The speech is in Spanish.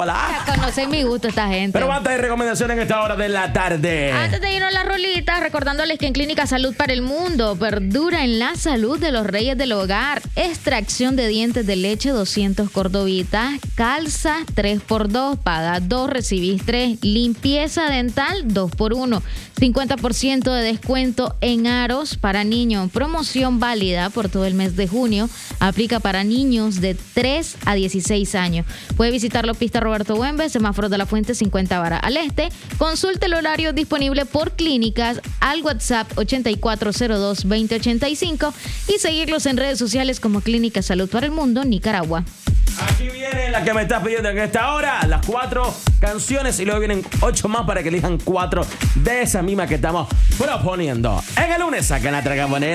hola. Ya conocen mi gusto esta gente. Pero basta de recomendaciones en esta hora de la tarde. Antes de irnos a las rolitas, recordándoles que en Clínica Salud para el Mundo perdura en la salud de los reyes del hogar. Extracción de dientes de leche 200 cordovitas, calza 3x2, paga 2, recibís 3, limpieza dental 2x1, 50% de descuento en aros para niños, promoción válida por todo el mes de junio, aplica para niños de 3 a 16 años. Puede visitarlo Pista Roberto Güembe, Semáforo de la Fuente 50 Vara al Este. Consulte el horario disponible por clínicas al WhatsApp 8402-2085 y seguirlos en redes sociales como Clínica Salud para el Mundo, Nicaragua. Aquí viene la que me estás pidiendo en esta hora, las 4 canciones y luego vienen 8 más para que elijan 4 de esas mismas que estamos proponiendo. En el lunes sacan la traga